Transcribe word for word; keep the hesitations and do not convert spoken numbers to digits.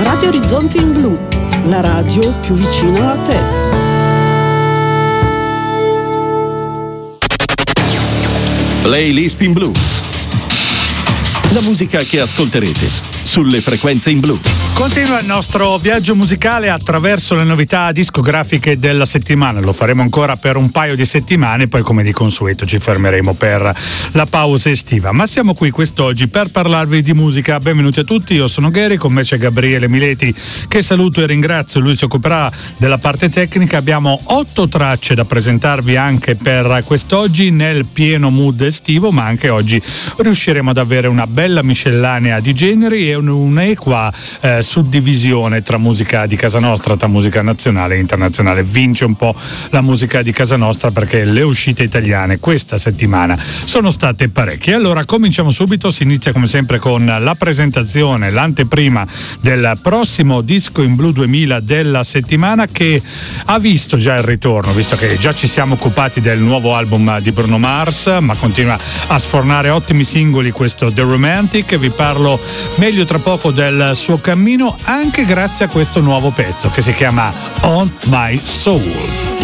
Radio Orizzonte in Blu, la radio più vicina a te. Playlist in blu. La musica che ascolterete sulle frequenze in blu. Continua il nostro viaggio musicale attraverso le novità discografiche della settimana. Lo faremo ancora per un paio di settimane, poi come di consueto ci fermeremo per la pausa estiva. Ma siamo qui quest'oggi per parlarvi di musica. Benvenuti a tutti, io sono Gary, con me c'è Gabriele Mileti che saluto e ringrazio, lui si occuperà della parte tecnica. Abbiamo otto tracce da presentarvi anche per quest'oggi nel pieno mood estivo, ma anche oggi riusciremo ad avere una bella miscellanea di generi e un'equa eh, suddivisione tra musica di casa nostra, tra musica nazionale e internazionale. Vince un po' la musica di casa nostra perché le uscite italiane questa settimana sono state parecchie. Allora cominciamo subito, si inizia come sempre con la presentazione, l'anteprima del prossimo disco in blu duemila della settimana, che ha visto già il ritorno, visto che già ci siamo occupati del nuovo album di Bruno Mars, ma continua a sfornare ottimi singoli questo The Romantic. Vi parlo meglio tra poco del suo cammino, anche grazie a questo nuovo pezzo che si chiama On My Soul.